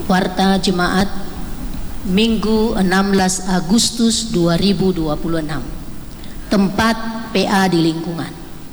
Warta Jemaat Minggu 16 Agustus 2026. Tempat PA di lingkungan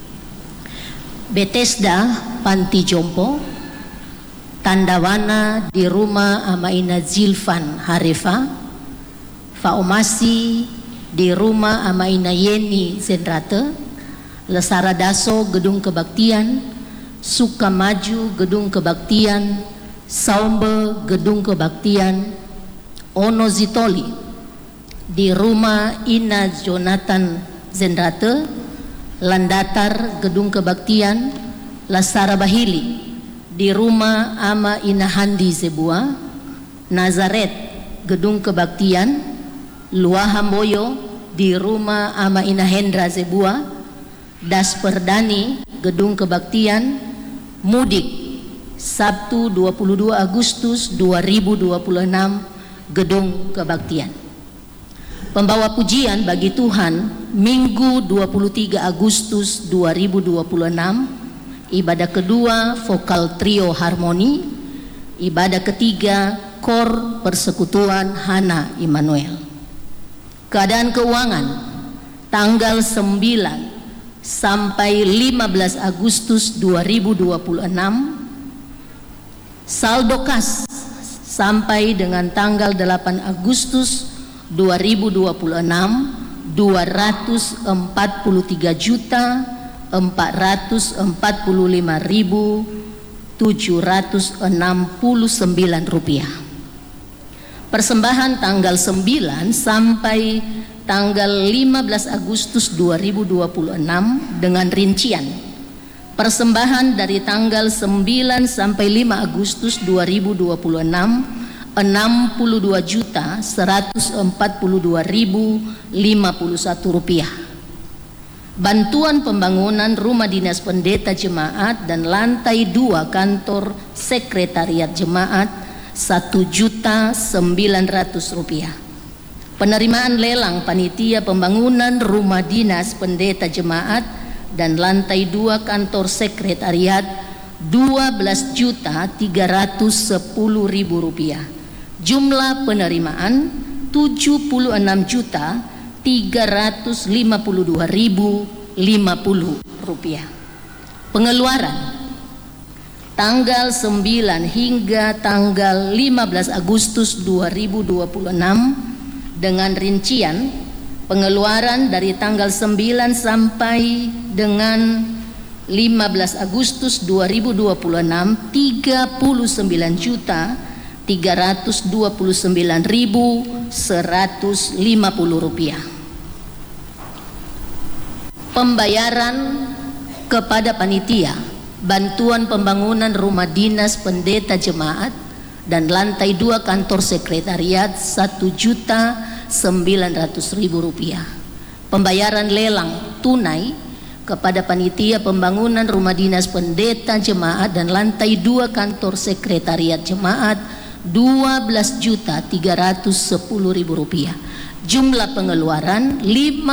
Bethesda Panti Jompo, Tandawana di rumah Amaina Zilfan Harefa, Faomasi di rumah Amaina Yeni Zenrate, Lesara Daso Gedung Kebaktian, Sukamaju Gedung Kebaktian, Saumbe Gedung Kebaktian, Ono Zitoli di rumah Ina Jonathan Zenrate, Landatar Gedung Kebaktian, Lasara Bahili di rumah Ama Ina Handi Zebua, Nazaret Gedung Kebaktian, Luahamboyo di rumah Ama Ina Hendra Zebua, Dasperdani Gedung Kebaktian, Mudik Sabtu 22 Agustus 2026 Gedung Kebaktian. Pembawa pujian bagi Tuhan Minggu 23 Agustus 2026, ibadah kedua vokal trio harmoni, ibadah ketiga kor persekutuan Hana Immanuel. Keadaan keuangan tanggal 9 sampai 15 Agustus 2026, saldo kas sampai dengan tanggal 8 Agustus 2026 243.445.769 rupiah. Persembahan tanggal 9 sampai tanggal 15 Agustus 2026 dengan rincian: persembahan dari tanggal 9 sampai 5 Agustus 2026 62.142.051 rupiah. Bantuan pembangunan rumah dinas pendeta jemaat dan lantai 2 kantor sekretariat jemaat 1.900.000 rupiah. Penerimaan lelang panitia pembangunan rumah dinas pendeta jemaat dan lantai 2 kantor sekretariat 12.310.000 rupiah. Jumlah penerimaan 76.352.050 rupiah. Pengeluaran tanggal 9 hingga tanggal 15 Agustus 2026 dengan rincian: pengeluaran dari tanggal 9 sampai dengan 15 Agustus 2026 39.329.150 rupiah. Pembayaran kepada panitia bantuan pembangunan rumah dinas pendeta jemaat dan lantai 2 kantor sekretariat 1.900.000 rupiah. Pembayaran lelang tunai kepada panitia pembangunan rumah dinas pendeta jemaat dan lantai 2 kantor sekretariat jemaat 12.310.000 rupiah. Jumlah pengeluaran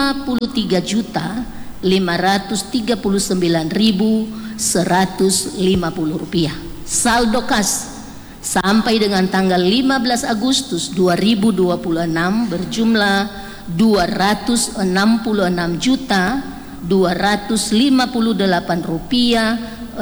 53.539.150 rupiah. Saldo kas sampai dengan tanggal 15 Agustus 2026 berjumlah 266.258.600.000 rupiah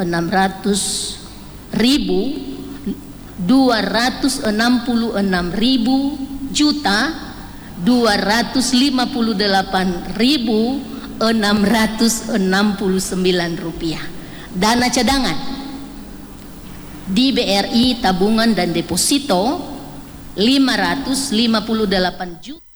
256.258.669 rupiah. Dana cadangan di BRI tabungan dan deposito 558 juta